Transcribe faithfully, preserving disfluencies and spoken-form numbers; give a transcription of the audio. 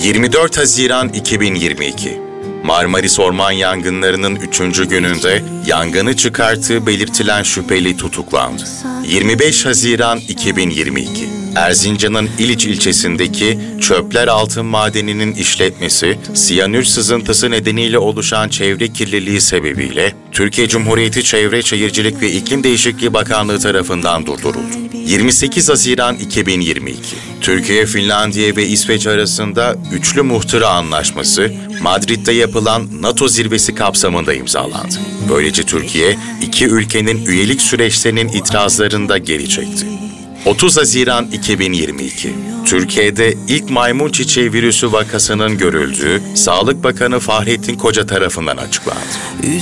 yirmi dört Haziran iki bin yirmi iki Marmaris orman yangınlarının üçüncü gününde yangını çıkarttığı belirtilen şüpheli tutuklandı. yirmi beş Haziran iki bin yirmi iki Erzincan'ın İliç ilçesindeki Çöpler Altın Madeni'nin işletmesi, siyanür sızıntısı nedeniyle oluşan çevre kirliliği sebebiyle Türkiye Cumhuriyeti Çevre, Şehircilik ve İklim Değişikliği Bakanlığı tarafından durduruldu. yirmi sekiz Haziran iki bin yirmi iki Türkiye, Finlandiya ve İsveç arasında Üçlü Muhtıra Anlaşması, Madrid'de yapılan NATO zirvesi kapsamında imzalandı. Böylece Türkiye, iki ülkenin üyelik süreçlerinin itirazlarını da geri çekti. otuz Haziran iki bin yirmi iki Türkiye'de ilk maymun çiçeği virüsü vakasının görüldüğü Sağlık Bakanı Fahrettin Koca tarafından açıklandı.